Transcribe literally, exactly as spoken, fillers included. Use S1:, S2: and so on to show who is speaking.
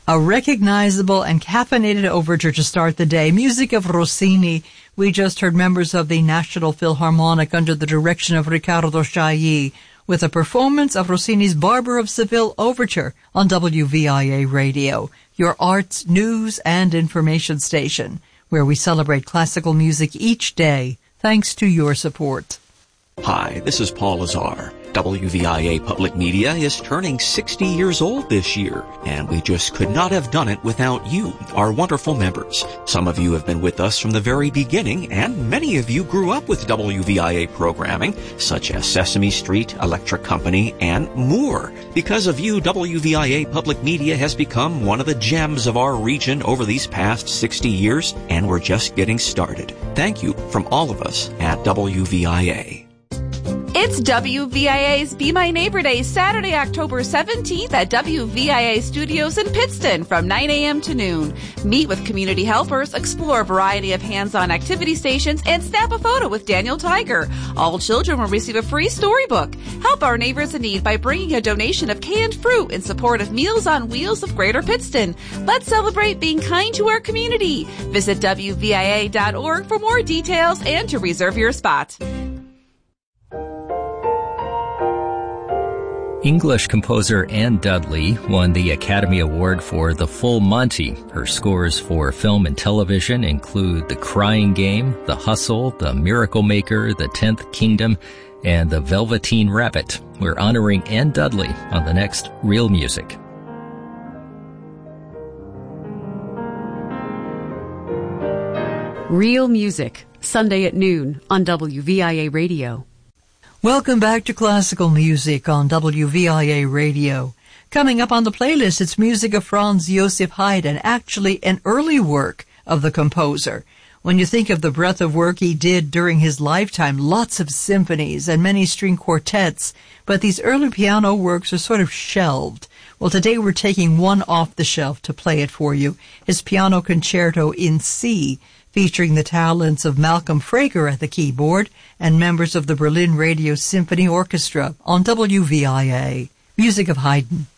S1: A recognizable and caffeinated overture to start the day. Music of Rossini. We just heard members of the National Philharmonic under the direction of Riccardo Chailly with a performance of Rossini's Barber of Seville Overture on W V I A Radio, your arts, news, and information station, where we celebrate classical music each day, thanks to your support.
S2: Hi, this is Paul Lazar. W V I A Public Media is turning sixty years old this year, and we just could not have done it without you, our wonderful members. Some of you have been with us from the very beginning, and many of you grew up with W V I A programming, such as Sesame Street, Electric Company, and more. Because of you, W V I A Public Media has become one of the gems of our region over these past sixty years, and we're just getting started. Thank you from all of us at W V I A.
S3: It's W V I A's Be My Neighbor Day, Saturday, October seventeenth at W V I A Studios in Pittston from nine a.m. to noon. Meet with community helpers, explore a variety of hands-on activity stations, and snap a photo with Daniel Tiger. All children will receive a free storybook. Help our neighbors in need by bringing a donation of canned fruit in support of Meals on Wheels of Greater Pittston. Let's celebrate being kind to our community. Visit W V I A dot org for more details and to reserve your spot.
S4: English composer Anne Dudley won the Academy Award for The Full Monty. Her scores for film and television include The Crying Game, The Hustle, The Miracle Maker, The Tenth Kingdom, and The Velveteen Rabbit. We're honoring Anne Dudley on the next Real Music.
S5: Real Music, Sunday at noon on W V I A Radio.
S1: Welcome back to Classical Music on W V I A Radio. Coming up on the playlist, it's music of Franz Joseph Haydn, actually an early work of the composer. When you think of the breadth of work he did during his lifetime, lots of symphonies and many string quartets, but these early piano works are sort of shelved. Well, today we're taking one off the shelf to play it for you. His Piano Concerto in C, featuring the talents of Malcolm Frager at the keyboard and members of the Berlin Radio Symphony Orchestra on W V I A. Music of Haydn.